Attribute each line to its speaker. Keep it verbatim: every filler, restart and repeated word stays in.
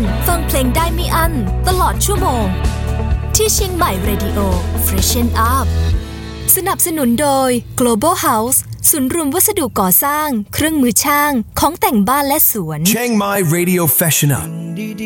Speaker 1: ฟังเพลงได้ไม่อั้นตลอดชั่วโมงที่เชียงใหม่ Radio Freshen Up สนับสนุนโดย Global House ศูนย์รวมวัสดุก่อสร้างเครื่องมือช่างของแต่งบ้านและสวน
Speaker 2: Chiang Mai Radio Freshen Up